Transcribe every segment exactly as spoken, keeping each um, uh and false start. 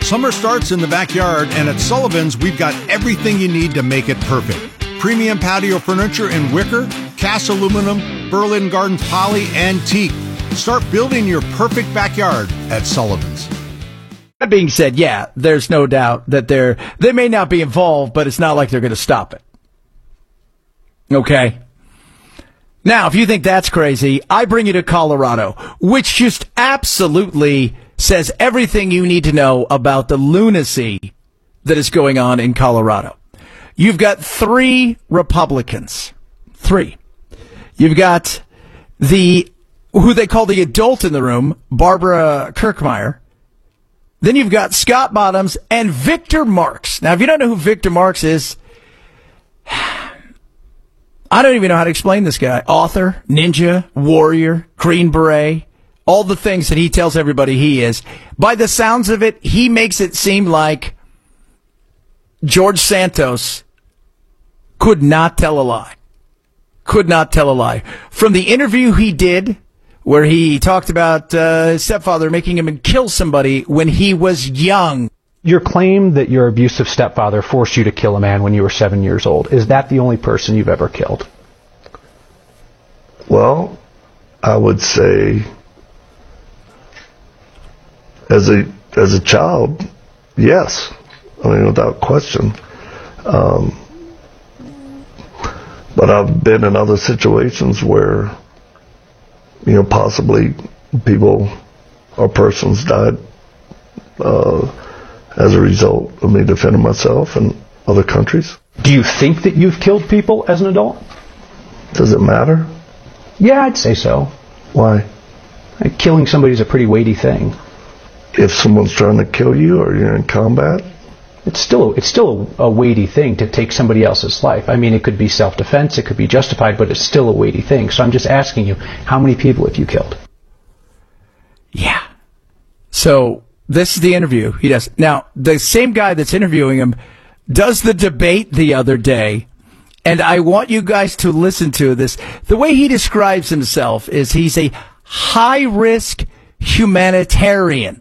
Summer starts in the backyard, and at Sullivan's, we've got everything you need to make it perfect. Premium patio furniture in wicker, cast aluminum, Berlin Gardens poly, and teak. Start building your perfect backyard at Sullivan's. That being said, yeah, there's no doubt that they're, they may not be involved, but it's not like they're going to stop it. Okay? Now, if you think that's crazy, I bring you to Colorado, which just absolutely says everything you need to know about the lunacy that is going on in Colorado. You've got three Republicans. Three. You've got the, who they call the adult in the room, Barbara Kirkmeyer. Then you've got Scott Bottoms and Victor Marx. Now, if you don't know who Victor Marx is, I don't even know how to explain this guy. Author, ninja, warrior, Green Beret, all the things that he tells everybody he is. By the sounds of it, he makes it seem like George Santos could not tell a lie. Could not tell a lie. From the interview he did, where he talked about uh, his stepfather making him kill somebody when he was young. Your claim that your abusive stepfather forced you to kill a man when you were seven years old, is that the only person you've ever killed? Well, I would say as a as a child, yes. I mean, without question. Um, but I've been in other situations where, you know, possibly people or persons died uh, as a result of me defending myself in other countries. Do you think that you've killed people as an adult? Does it matter? Yeah, I'd say so. Why? Like, killing somebody is a pretty weighty thing. If someone's trying to kill you or you're in combat? It's still it's still a, a weighty thing to take somebody else's life. I mean, it could be self-defense, it could be justified, but it's still a weighty thing. So I'm just asking you, how many people have you killed? Yeah. So this is the interview he does. Now, the same guy that's interviewing him does the debate the other day, and I want you guys to listen to this. The way he describes himself is he's a high-risk humanitarian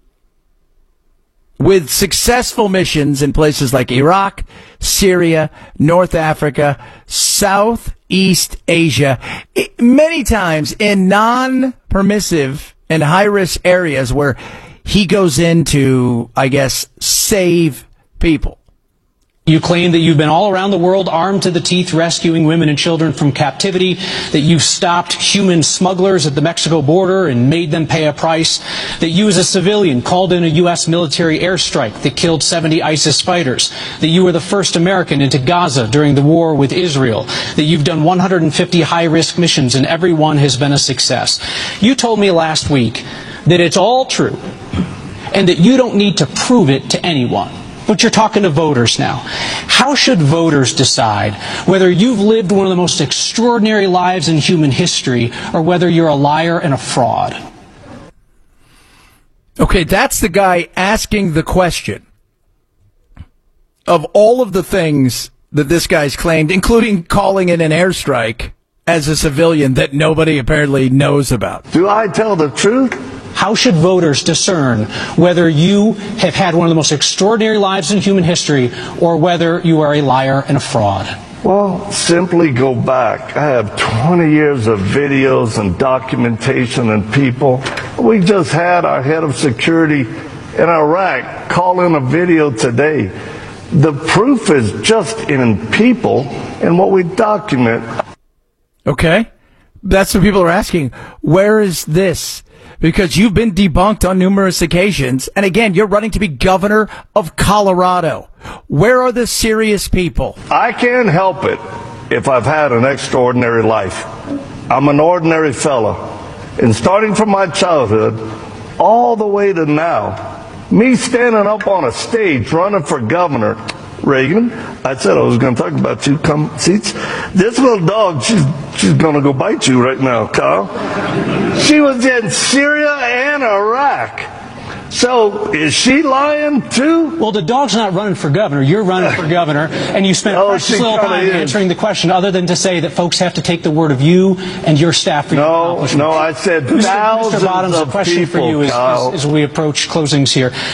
with successful missions in places like Iraq, Syria, North Africa, Southeast Asia, it, many times in non-permissive and high-risk areas where he goes in to, I guess, save people. You claim that you've been all around the world armed to the teeth rescuing women and children from captivity, that you've stopped human smugglers at the Mexico border and made them pay a price, that you as a civilian called in a U S military airstrike that killed seventy ISIS fighters, that you were the first American into Gaza during the war with Israel, that you've done one hundred fifty high-risk missions and every one has been a success. You told me last week that it's all true and that you don't need to prove it to anyone. But you're talking to voters now. How should voters decide whether you've lived one of the most extraordinary lives in human history or whether you're a liar and a fraud? Okay, that's the guy asking the question. Of all of the things that this guy's claimed, including calling in an airstrike as a civilian that nobody apparently knows about. Do I tell the truth? How should voters discern whether you have had one of the most extraordinary lives in human history or whether you are a liar and a fraud? Well, simply go back. I have twenty years of videos and documentation and people. We just had our head of security in Iraq call in a video today. The proof is just in people and what we document. Okay. That's what people are asking. Where is this? Because you've been debunked on numerous occasions. And again, you're running to be governor of Colorado. Where are the serious people? I can't help it if I've had an extraordinary life. I'm an ordinary fella. And starting from my childhood all the way to now, me standing up on a stage running for governor, Reagan, I said I was going to talk about you. Come, seats. This little dog, she's she's going to go bite you right now, Kyle. She was in Syria and Iraq. So is she lying too? Well, the dog's not running for governor. You're running for governor, and you spent Oh, precious she little kinda time is. answering the question, other than to say that folks have to take the word of you and your staff for your No, accomplishments. no, I said Mister thousands Mister Bottoms, of the question for people, you is, Kyle. as, as we approach closings here.